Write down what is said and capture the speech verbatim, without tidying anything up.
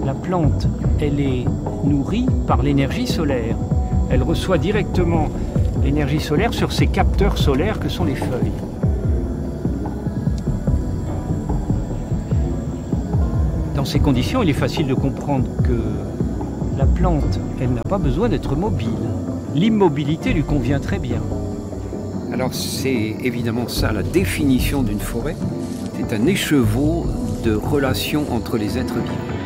la plante, elle est nourrie par l'énergie solaire. Elle reçoit directement l'énergie solaire sur ces capteurs solaires que sont les feuilles. Dans ces conditions, il est facile de comprendre que la plante, elle n'a pas besoin d'être mobile. L'immobilité lui convient très bien. Alors c'est évidemment ça la définition d'une forêt. C'est un écheveau de relations entre les êtres vivants.